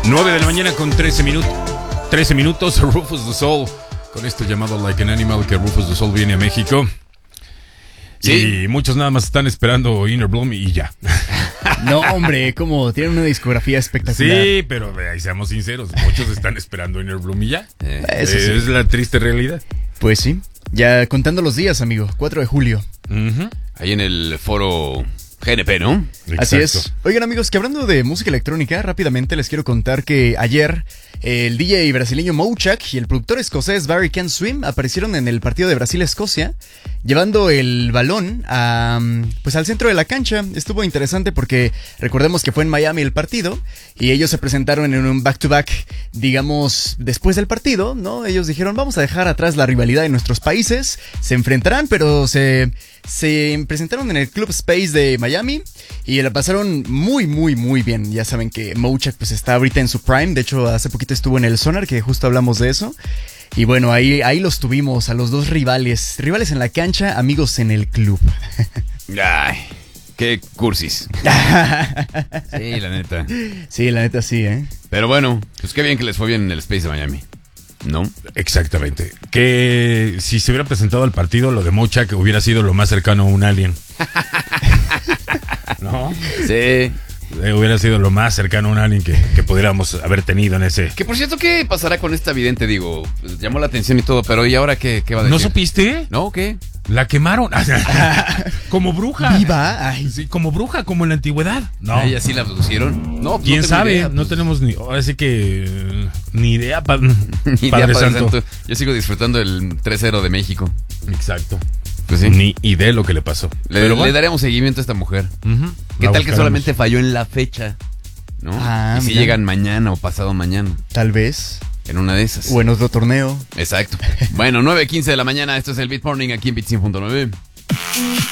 9 de la mañana con 13 minutos. Rufus Du Sol, con esto llamado Like an Animal, que Rufus Du Sol viene a México. Sí. Y muchos nada más están esperando Inner Bloom y ya. No, hombre, como tienen una discografía espectacular. Sí, pero seamos sinceros, muchos están esperando Inner Bloom y ya. Eso sí. Es la triste realidad. Pues sí, ya contando los días, amigo, 4 de julio. Ahí en el foro GNP, ¿no? Exacto. Así es. Oigan, amigos, que hablando de música electrónica, rápidamente les quiero contar que ayer el DJ brasileño Mouchak y el productor escocés Barry Can Swim aparecieron en el partido de Brasil-Escocia, llevando el balón pues al centro de la cancha. Estuvo interesante porque recordemos que fue en Miami el partido y ellos se presentaron en un back-to-back, digamos, después del partido, ¿no? Ellos dijeron, vamos a dejar atrás la rivalidad de nuestros países, se enfrentarán, pero se presentaron en el Club Space de Miami y la pasaron muy, muy, muy bien. Ya saben que Mouchak pues está ahorita en su prime. De hecho, hace poquito estuvo en el Sonar, que justo hablamos de eso. Y bueno, ahí los tuvimos, a los dos rivales en la cancha, amigos en el club. Ay, qué cursis. Sí, la neta. Sí, la neta sí, ¿eh? Pero bueno, pues qué bien que les fue bien en el Space de Miami, ¿no? Exactamente. Que si se hubiera presentado al partido, lo de Mouchak hubiera sido lo más cercano a un alien. ¿No? Sí. Hubiera sido lo más cercano a un alien que pudiéramos haber tenido en ese. Que por cierto, ¿qué pasará con esta vidente? Digo, pues, llamó la atención y todo, pero ¿y ahora qué va a decir? ¿No supiste? ¿No? ¿Qué? La quemaron. Como bruja. Viva. Ay. Sí, como bruja, como en la antigüedad. No. ¿A ella sí la abducieron? No, ¿Quién no sabe? idea, No pues. tenemos ni idea, ni idea, Ni idea, Padre Santo. Yo sigo disfrutando el 3-0 de México. Exacto. Pues sí. Ni idea lo que le pasó. Le daremos seguimiento a esta mujer. ¿Qué tal que solamente falló en la fecha? ¿No? Y si mira. llegan mañana o pasado mañana. Tal vez. En una de esas. O en otro torneo. Exacto. Bueno, 9:15 de la mañana. Esto es el Beat Morning aquí en Beat 100.9.